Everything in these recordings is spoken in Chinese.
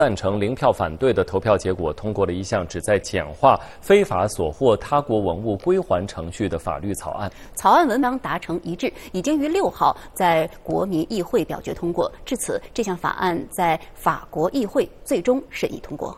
赞成0票反对的投票结果，通过了一项旨在简化非法所获他国文物归还程序的法律草案。 草案文章达成一致，已经于6号在国民议会表决通过。至此，这项法案在法国议会最终审议通过。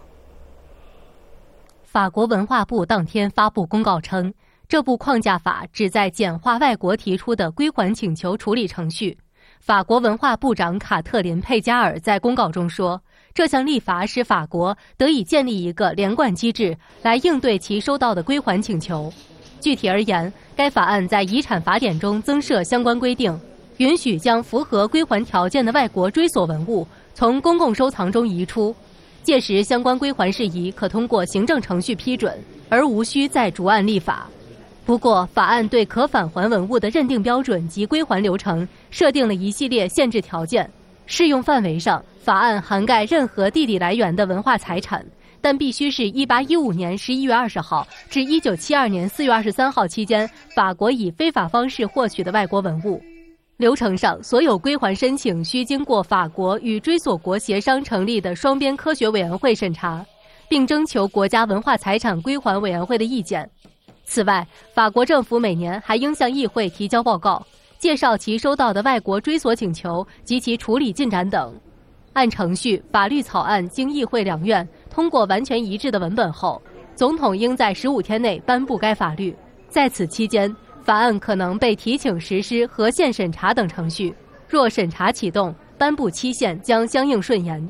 法国文化部当天发布公告称，这部框架法旨在简化外国提出的归还请求处理程序。法国文化部长卡特琳·佩加尔在公告中说，这项立法使法国得以建立一个连贯机制来应对其收到的归还请求。具体而言，该法案在遗产法典中增设相关规定，允许将符合归还条件的外国追索文物从公共收藏中移出，届时相关归还事宜可通过行政程序批准，而无需再逐案立法。不过，法案对可返还文物的认定标准及归还流程设定了一系列限制条件。适用范围上，法案涵盖任何地理来源的文化财产，但必须是1815年11月20号至1972年4月23号期间法国以非法方式获取的外国文物。流程上，所有归还申请需经过法国与追索国协商成立的双边科学委员会审查，并征求国家文化财产归还委员会的意见。此外，法国政府每年还应向议会提交报告，介绍其收到的外国追索请求及其处理进展等。按程序，法律草案经议会两院通过完全一致的文本后，总统应在15天内颁布该法律。在此期间，法案可能被提请实施合宪审查等程序，若审查启动，颁布期限将相应顺延。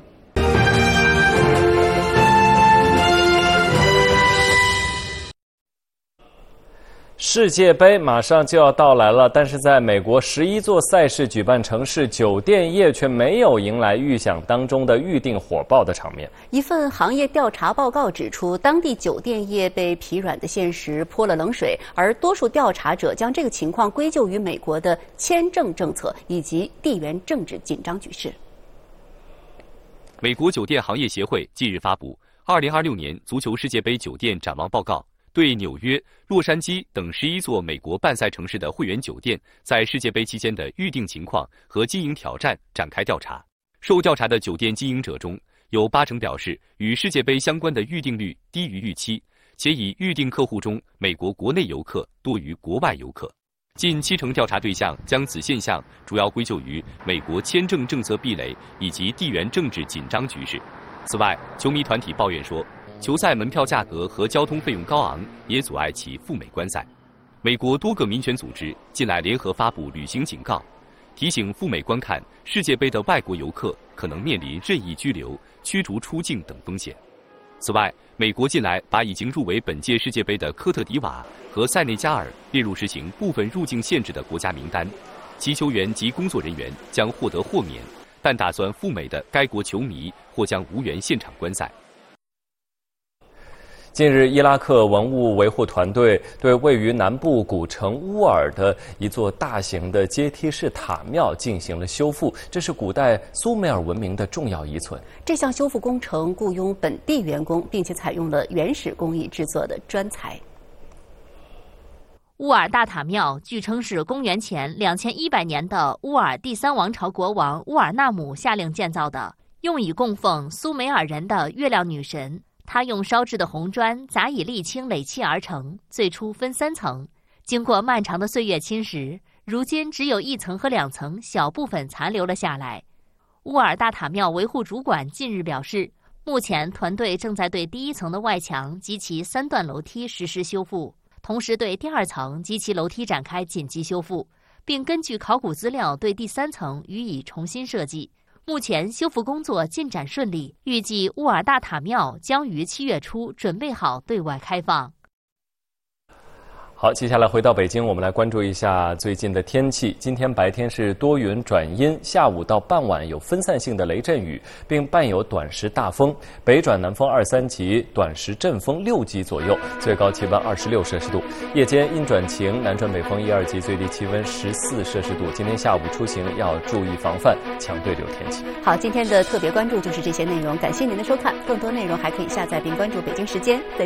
世界杯马上就要到来了，但是在美国11座赛事举办城市，酒店业却没有迎来预想当中的预订火爆的场面。 一份行业调查报告指出，当地酒店业被疲软的现实泼了冷水，而多数调查者将这个情况归咎于美国的签证政策以及地缘政治紧张局势。 美国酒店行业协会近日发布2026年足球世界杯酒店展望报告，对纽约、洛杉矶等11座美国办赛城市的会员酒店在世界杯期间的预订情况和经营挑战展开调查。受调查的酒店经营者中，有80%表示与世界杯相关的预订率低于预期，且以预订客户中美国国内游客多于国外游客。近70%调查对象将此现象主要归咎于美国签证政策壁垒以及地缘政治紧张局势。此外，球迷团体抱怨说，球赛门票价格和交通费用高昂，也阻碍其赴美观赛。美国多个民权组织近来联合发布旅行警告，提醒赴美观看世界杯的外国游客可能面临任意拘留、驱逐出境等风险。此外，美国近来把已经入围本届世界杯的科特迪瓦和塞内加尔列入实行部分入境限制的国家名单，其球员及工作人员将获得豁免，但打算赴美的该国球迷或将无缘现场观赛。 近日，伊拉克文物维护团队对位于南部古城乌尔的一座大型的阶梯式塔庙进行了修复，这是古代苏美尔文明的重要遗存。 这项修复工程雇佣本地员工，并且采用了原始工艺制作的砖材。 乌尔大塔庙据称是公元前2100年的乌尔第3王朝国王乌尔纳姆下令建造的，用以供奉苏美尔人的月亮女神。它用烧制的红砖杂以沥青垒砌而成，最初分3层，经过漫长的岁月侵蚀，如今只有1层和2层小部分残留了下来。乌尔大塔庙维护主管近日表示，目前团队正在对第1层的外墙及其3段楼梯实施修复，同时对第2层及其楼梯展开紧急修复，并根据考古资料对第3层予以重新设计。目前修复工作进展顺利，预计乌尔大塔庙将于7月初准备好对外开放。 好，接下来回到北京，我们来关注一下最近的天气。今天白天是多云转阴，下午到傍晚有分散性的雷阵雨，并伴有短时大风，北转南风2、3级，短时阵风6级左右，最高气温26摄氏度。夜间阴转晴，南转北风1、2级，最低气温14摄氏度。今天下午出行要注意防范强对流天气。 好，今天的特别关注就是这些内容，感谢您的收看，更多内容还可以下载并关注北京时间。